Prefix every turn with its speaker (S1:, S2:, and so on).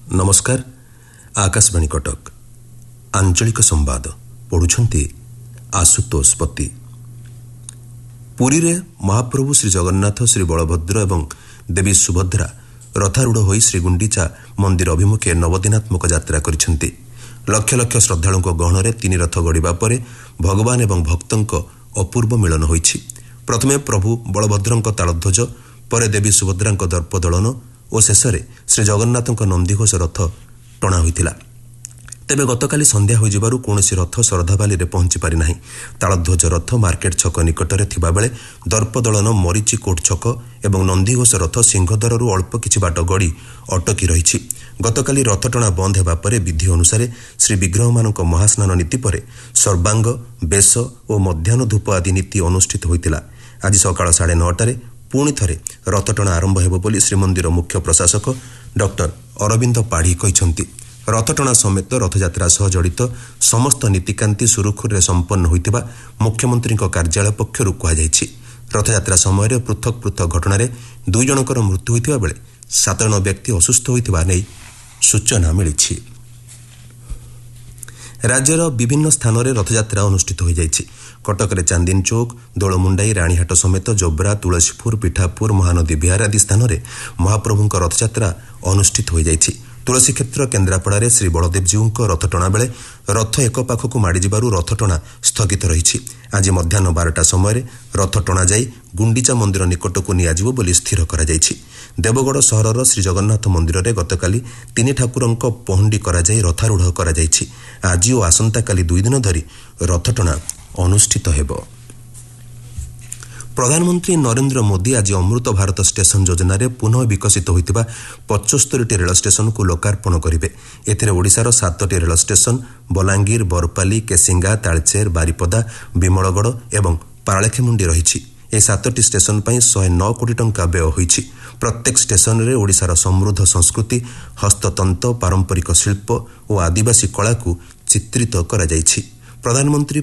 S1: नमस्कार। आकाशवाणी कटक आंचलिक संवाद पढ़ुछंती आशुतोष पति। पुरी रे महाप्रभु श्री जगन्नाथ, श्री बलभद्र एवं देवी सुभद्रा रथारूढ़ होई श्री गुंडीचा मंदिर अभिमुखे नवदिनात्मक यात्रा करिसेंती। लक्ष लक्ष श्रद्धालुଙ୍କ गहणरे तीन रथ गड़िबा परे भगवान एवं भक्तଙ୍କ अपूर्व मिलन होईछि। प्रथमे प्रभु बलभद्रଙ୍କ तालध्वज, परे देवी सुभद्राଙ୍କ दर्पदलन और शेषे श्री जगन्नाथଙ୍କ नंदीघोष रथ टणा होइतिला। तेबे गतकाली संध्या हो जिबारु कोनोसी रथ श्रद्धाबाली रे पहुंची पारि नाही। तालध्वज रथ मार्केट छक निकटरे थिबा बेले दर्पदलन मरीची कोट छक एवं नंदीघोष रथ सिंहद्वारରୁ अल्प किछि बाट गड़ी अटकी रहिछि। गतकाली रथ टणा बंद हेबा परे विधि अनुसार श्री विग्रहमानଙ୍କ महास्नान नीति परे सर्वांग बेश और मध्याह्न धूप आदि नीति अनुष्ठित होइतिला। आज सकाळ 9:30 पुणी थरे रथ टणा आरंभ हेबो बोली श्रीमंदिर मुख्य प्रशासक डॉक्टर अरविंद पाढ़ी कहिसंती। रथटणा समेत रथयात्रा सह जड़ित समस्त नीतिकांति सुरुखुरे संपन्न होइतिबा मुख्यमंत्री कार्यालय पक्षरु कुहाଯାଇଛି। रथयात्रा समय पृथक पृथक घटना 2 जनकर मृत्यु होइतिबा बेले 7 जन व्यक्ति असुस्थ होइतिबा नै सूचना मिलिछि। राज्यर विभिन्न स्थान में रथयात्रा अनुष्ठित हो जाइछि। कटक चांदीन चौक, दोलमुंडाई, राणीहाट समेत जोब्रा, तुलसीपुर, पिठापुर, महानदी विहार आदि स्थान में महाप्रभुଙ୍କ रथयात्रा अनुष्ठित हो जाइछि। तुलसी क्षेत्र केन्द्रापड़ा श्री बलदेवजीऊ रथटणा बेले रथ एक पाखक माड़ी जिबारु रथटणा स्थगित रही। आज मध्याह्न 12टा समय रथ टणा जाई गुंडीचा मंदिर निकटक नियाजिबो बोली स्थिर करा जाइछि। देवगढ़ सहरर श्री जगन्नाथ मंदिर में गतकाली 3 ठाकुरଙ୍କ पहंडी करा जाई रथारूढ़ करा जाइछि। आज और आसंता काली 2 दिन धरी रथटणा अनुष्ठित हेबो। प्रधानमंत्री नरेंद्र मोदी आज अमृत भारत स्टेशन योजना रे पुनः विकसित होइतिबा 75टी रेल स्टेशन को लोकार्पण करिवे। एथिरे ओडिशार 7टी रेल स्टेशन बलांगीर, बरपाली, केसिंगा, तालचेर, बारिपदा, विमलगढ़ एवं पारालेखेमुंडी रहिछि। ए 7टी स्टेशन पई 109 कोटी टंका व्यय होइछि। प्रत्येक स्टेशन रे ओडिशार समृद्ध संस्कृति, हस्ततंत्र, पारंपरिक शिल्प और आदिवासी कला को चित्रित करा जाइछि। प्रधानमंत्री